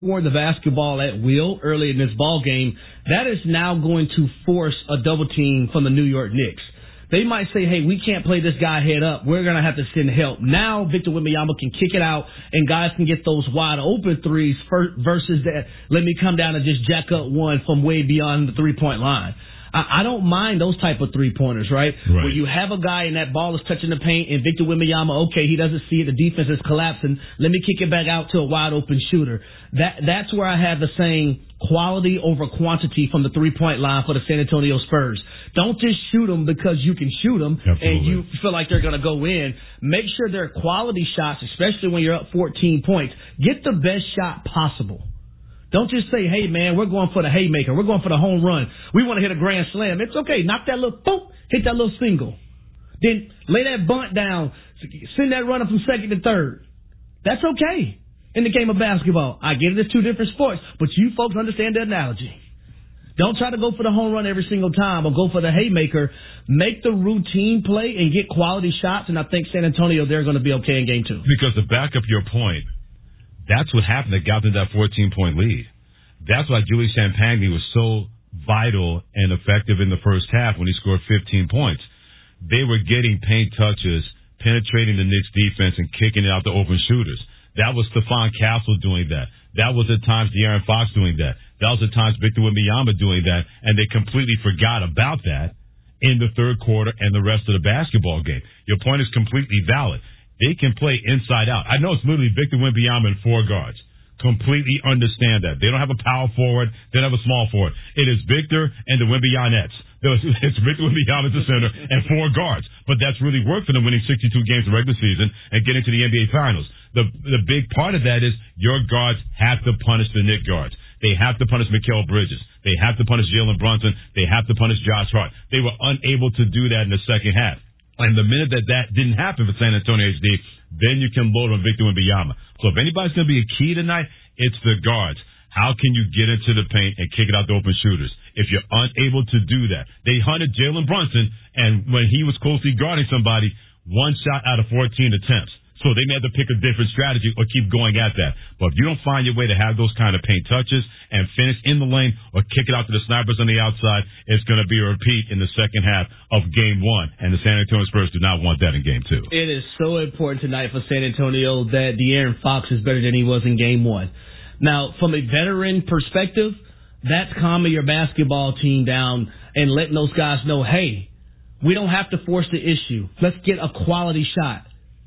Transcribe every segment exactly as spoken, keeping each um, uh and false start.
for the basketball at will early in this ball game, that is now going to force a double team from the New York Knicks. They might say, hey, we can't play this guy head up. We're going to have to send help. Now Victor Wembanyama can kick it out, and guys can get those wide open threes versus that. Let me come down and just jack up one from way beyond the three-point line. I don't mind those type of three-pointers, right? right? Where you have a guy and that ball is touching the paint and Victor Wembanyama, okay, he doesn't see it, the defense is collapsing. Let me kick it back out to a wide-open shooter. That That's where I have the saying quality over quantity from the three-point line for the San Antonio Spurs. Don't just shoot them because you can shoot them Absolutely. and you feel like they're going to go in. Make sure they're quality shots, especially when you're up fourteen points. Get the best shot possible. Don't just say, hey, man, we're going for the haymaker. We're going for the home run. We want to hit a grand slam. It's okay. Knock that little, boom, hit that little single. Then lay that bunt down. Send that runner from second to third. That's okay in the game of basketball. I get it, it's two different sports, but you folks understand the analogy. Don't try to go for the home run every single time or go for the haymaker. Make the routine play and get quality shots, and I think San Antonio, they're going to be okay in game two. Because to back up your point, that's what happened that got them that fourteen-point lead. That's why Julius Champagny was so vital and effective in the first half when he scored fifteen points. They were getting paint touches, penetrating the Knicks defense, and kicking it out to open shooters. That was Stephon Castle doing that. That was at times De'Aaron Fox doing that. That was at times Victor Wembanyama doing that, and they completely forgot about that in the third quarter and the rest of the basketball game. Your point is completely valid. They can play inside out. I know it's literally Victor Wembanyama and four guards. Completely understand that. They don't have a power forward. They don't have a small forward. It is Victor and the Wembanyamanettes. It's Victor Wembanyama at the center and four guards. But that's really worked for them winning sixty-two games in the regular season and getting to the N B A Finals. The the big part of that is your guards have to punish the Knicks guards. They have to punish Mikal Bridges. They have to punish Jalen Brunson. They have to punish Josh Hart. They were unable to do that in the second half. And the minute that that didn't happen for San Antonio H D, then you can load on Victor Wembanyama. So if anybody's going to be a key tonight, it's the guards. How can you get into the paint and kick it out to open shooters? If you're unable to do that, they hunted Jalen Brunson, and when he was closely guarding somebody, one shot out of fourteen attempts. So they may have to pick a different strategy or keep going at that. But if you don't find your way to have those kind of paint touches and finish in the lane or kick it out to the snipers on the outside, it's going to be a repeat in the second half of game one. And the San Antonio Spurs do not want that in game two. It is so important tonight for San Antonio that De'Aaron Fox is better than he was in game one. Now, from a veteran perspective, that's calming your basketball team down and letting those guys know, hey, we don't have to force the issue. Let's get a quality shot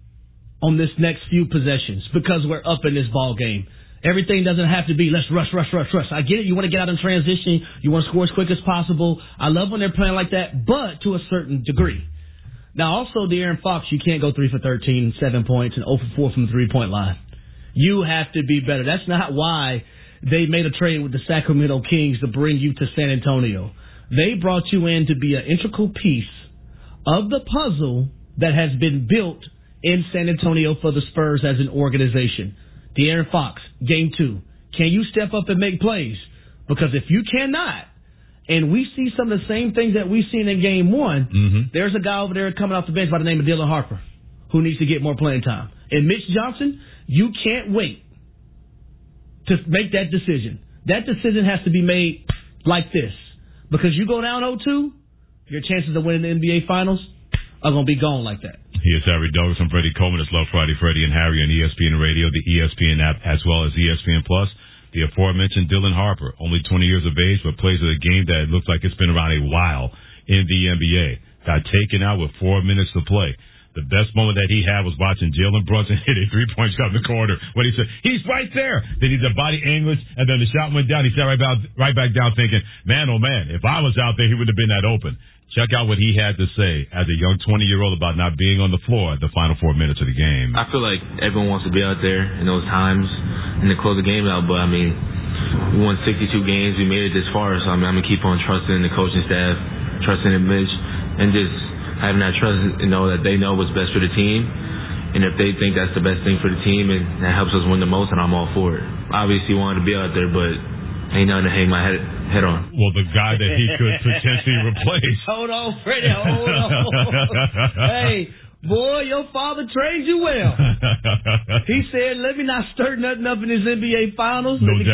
on this next few possessions because we're up in this ball game. Everything doesn't have to be let's rush, rush, rush, rush. I get it. You want to get out in transition. You want to score as quick as possible. I love when they're playing like that, but to a certain degree. Now, also, De'Aaron Fox, you can't go three for thirteen, seven points, and zero for four from the three-point line. You have to be better. That's not why they made a trade with the Sacramento Kings to bring you to San Antonio. They brought you in to be an integral piece of the puzzle that has been built in San Antonio for the Spurs as an organization. De'Aaron Fox, game two. Can you step up and make plays? Because if you cannot, and we see some of the same things that we've seen in game one, mm-hmm. there's a guy over there coming off the bench by the name of Dylan Harper who needs to get more playing time. And Mitch Johnson, you can't wait to make that decision. That decision has to be made like this. Because you go down oh two, your chances of winning the N B A Finals are going to be gone like that. He is Harry Douglas. I'm Freddie Coleman. It's Love Friday, Freddie and Harry on E S P N Radio, the E S P N app, as well as E S P N Plus. The aforementioned Dylan Harper, only twenty years of age, but plays at a game that looks like it's been around a while in the N B A. Got taken out with four minutes to play. The best moment that he had was watching Jalen Brunson hit a three-point shot in the corner when he said, he's right there. Then he did body English, and then the shot went down. He sat right back, right back down thinking, man, oh, man, if I was out there, he would have been that open. Check out what he had to say as a young twenty-year-old about not being on the floor at the final four minutes of the game. I feel like everyone wants to be out there in those times and to close the game out, but, I mean, we won sixty-two games. We made it this far, so I mean, I'm going to keep on trusting the coaching staff, trusting in Mitch, and just having that trust and know that they know what's best for the team. And if they think that's the best thing for the team and that helps us win the most, then I'm all for it. Obviously wanted to be out there, but ain't nothing to hang my head, head on. Well, the guy that he could potentially replace. Hold on, Freddie, hold on. Hey, Boy, your father trained you well. He said, let me not stir nothing up in this N B A Finals. No Let me doubt.